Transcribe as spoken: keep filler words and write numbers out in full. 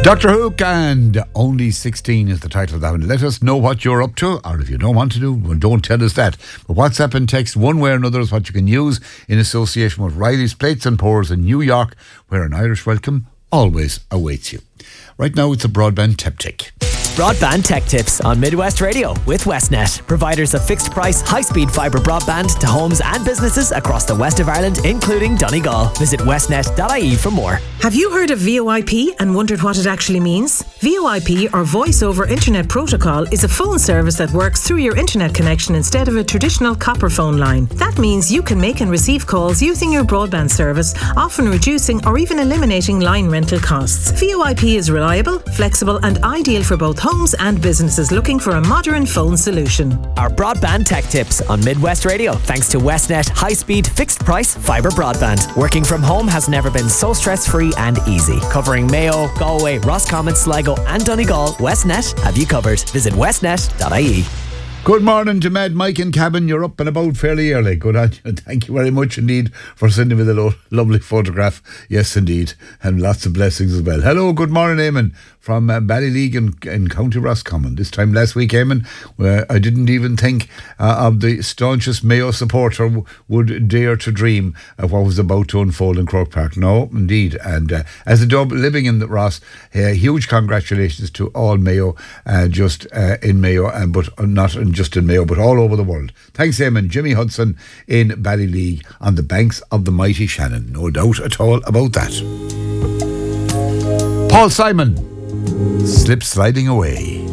Doctor Hook and Only sixteen is the title of that one. Let us know what you're up to, or if you don't want to do, well, don't tell us that. But WhatsApp and text one way or another is what you can use in association with Riley's Plates and Pours in New York, where an Irish welcome always awaits you. Right now it's a broadband tip tick. Broadband Tech Tips on Midwest Radio with Westnet, providers of fixed price, high speed fibre broadband to homes and businesses across the west of Ireland, including Donegal. Visit westnet dot I E for more. Have you heard of V O I P and wondered what it actually means? V O I P, or Voice over Internet Protocol, is a phone service that works through your internet connection instead of a traditional copper phone line. That means you can make and receive calls using your broadband service, often reducing or even eliminating line rental costs. V O I P is reliable, flexible and ideal for both homes and businesses looking for a modern phone solution. Our Broadband Tech Tips on Midwest Radio, thanks to Westnet high-speed fixed-price fibre broadband. Working from home has never been so stress-free and easy. Covering Mayo, Galway, Roscommon, Sligo and Donegal, Westnet have you covered. Visit westnet dot I E. Good morning to Med, Mike and Cabin. You're up and about fairly early. Good on you. Thank you very much indeed for sending me the lo- lovely photograph. Yes, indeed. And lots of blessings as well. Hello, good morning, Eamon, from uh, Ballyleague in, in County Roscommon. This time last week, Eamon, where I didn't even think uh, of the staunchest Mayo supporter w- would dare to dream of what was about to unfold in Croke Park. No, indeed. And uh, as a dub living in the Ross, uh, huge congratulations to all Mayo, uh, just uh, in Mayo, uh, but not in just in Mayo, but all over the world. Thanks, Eamon. Jimmy Hudson in Ballyleague on the banks of the mighty Shannon. No doubt at all about that. Paul Simon, Slip Sliding Away.